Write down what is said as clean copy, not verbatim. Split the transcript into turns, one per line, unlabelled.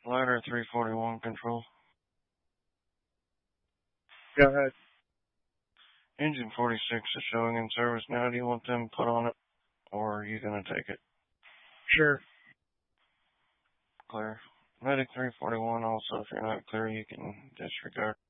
Ladder 341 control.
Go ahead.
Engine 46 is showing in service now. Do you want them put on it, or are you going to take it?
Sure.
Clear. Medic 341 also, if you're not clear, you can disregard.